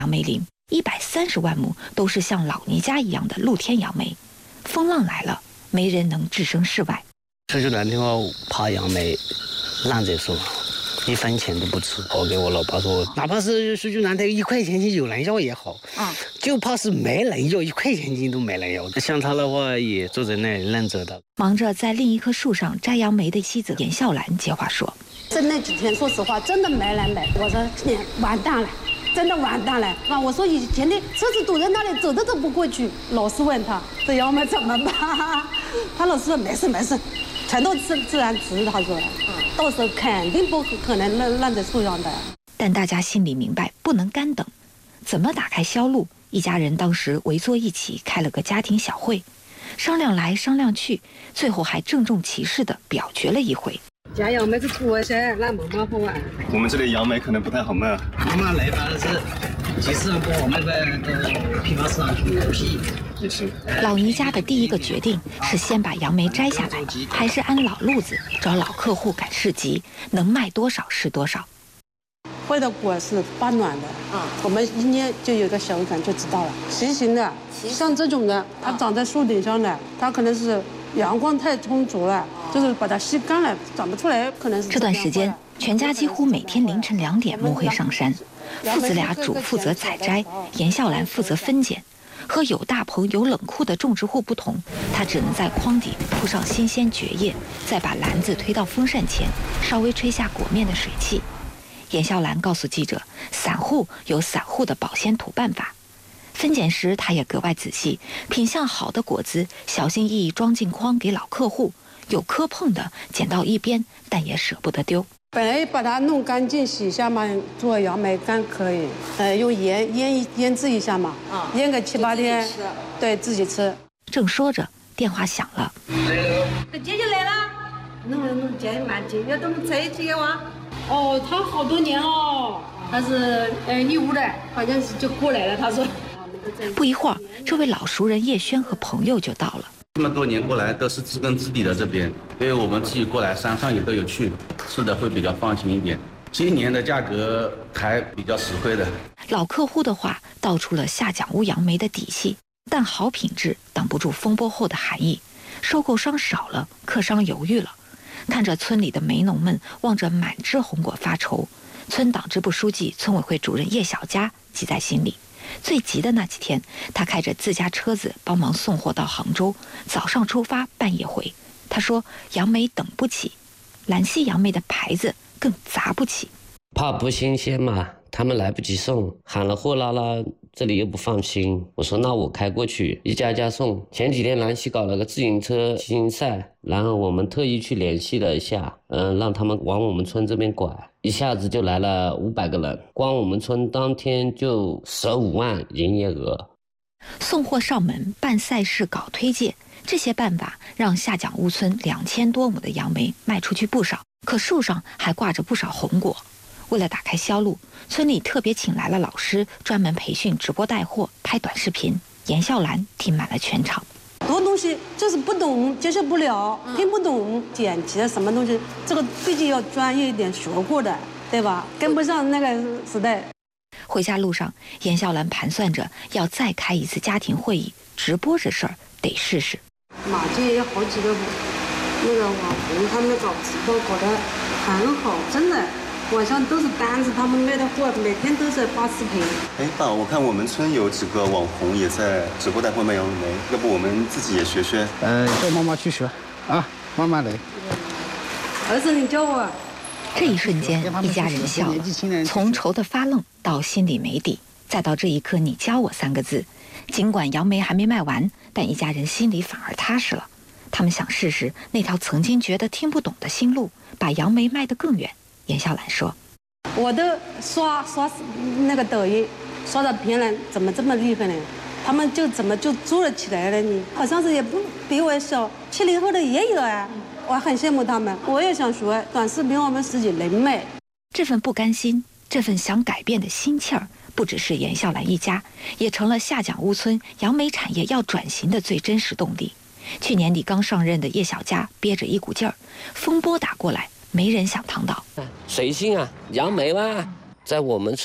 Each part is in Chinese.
杨梅林，130万亩都是像老倪家一样的露天杨梅。风浪来了，没人能置身事外。 出去南天我爬杨梅，烂在手上，1分钱都不出。我给我老爸说，哪怕是出去南天1块钱斤有人要也好，就怕是没人要，1块钱斤都没人要。像他的话也坐在那里愣着的。 忙着在另一棵树上摘杨梅的妻子严笑兰接话说：“ 这那几天，说实话，真的没人买。我说完蛋了。”真的完蛋了啊！我说以前的车子堵在那里，走都不过去。老师问他这杨梅怎么办？他老师说没事，全都自然直。他说，到时候肯定不可能烂在树上的。 但大家心里明白，不能干等。怎么打开销路？一家人当时围坐一起开了个家庭小会，商量来商量去，最后还郑重其事地表决了一回。 家杨梅是多些，那妈妈好啊。 我们这里杨梅可能不太好卖。 妈妈来吧是，集市上不好卖的，到批发市场去批。 也是。 老倪家的第一个决定是先把杨梅摘下来，还是按老路子找老客户赶市集，能卖多少是多少。 会的果是发暖的，我们一捏就有个手感就知道了。奇形的，像这种的，它长在树顶上的，它可能是阳光太充足了。就是把它吸干了，长不出来，可能是。 这段时间，全家几乎每天凌晨2点摸黑上山，父子俩主负责采摘，严笑兰负责分拣。和有大棚有冷库的种植户不同，他只能在筐底铺上新鲜蕨叶，再把篮子推到风扇前，稍微吹下果面的水汽。严笑兰告诉记者，散户有散户的保鲜土办法。分拣时，他也格外仔细，品相好的果子小心翼翼装进筐给老客户。有磕碰的捡到一边，但也舍不得丢。 本来把它弄干净洗一下嘛，做杨梅干可以。用盐腌制一下嘛，腌个7、8天，对自己吃。 正说着，电话响了。 姐姐来了，弄姐蛮姐姐，等在一起的哇。哦，他好多年了，他是15的，好像是就过来了。他说。 不一会儿，这位老熟人叶轩和朋友就到了。 这么多年过来都是知根知底的这边，所以我们自己过来山上也都有去，吃的会比较放心一点。今年的价格还比较实惠的。 老客户的话道出了下蒋屋杨梅的底细，但好品质挡不住风波后的寒意。收购商少了，客商犹豫了。看着村里的梅农们望着满枝红果发愁，村党支部书记、村委会主任叶小佳急在心里。最急的那几天，他开着自家车子帮忙送货到杭州，早上出发，半夜回。他说杨梅等不起，兰溪杨梅的牌子更砸不起。 怕不新鲜嘛，他们来不及送，喊了货拉拉，这里又不放心。我说那我开过去，一家家送。前几天兰溪搞了个自行车骑行赛，然后我们特意去联系了一下，让他们往我们村这边拐，一下子就来了500个人，光我们村当天就15万营业额。 送货上门、办赛事、搞推介，这些办法让下蒋屋村2000多亩的杨梅卖出去不少，可树上还挂着不少红果。为了打开销路，村里特别请来了老师，专门培训直播带货、拍短视频。严笑兰听满了全场。 很多东西就是不懂，接受不了，听不懂剪辑什么东西，这个毕竟要专业一点，学过的，对吧？跟不上那个时代。 回家路上，严笑兰盘算着要再开一次家庭会议，直播这事儿得试试。 马街有好几个那个网红，他们搞直播搞得很好，真的。晚上都是单子，他们卖的货每天都是发视频。 哎，爸，我看我们村有几个网红也在直播带货卖杨梅，要不我们自己也学学？ 叫妈妈去学啊，慢慢来。 儿子，你教我。 这一瞬间，一家人笑了，从愁得发愣到心里没底，再到这一刻你教我3个字。尽管杨梅还没卖完，但一家人心里反而踏实了。他们想试试那条曾经觉得听不懂的新路，把杨梅卖得更远。严笑兰说：“ 我都刷那个抖音，刷到别人怎么这么厉害呢？他们就怎么就做了起来了？你好像是也不比我小，70后的也有啊。我很羡慕他们，我也想学短视频，我们自己能卖。” 这份不甘心，这份想改变的心气儿，不只是严笑兰一家，也成了下蒋屋村杨梅产业要转型的最真实动力。去年底刚上任的叶小佳憋着一股劲儿，风波打过来，没人想趟倒。 谁信啊？杨梅嘛，在我们村根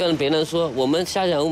跟别人说我们下降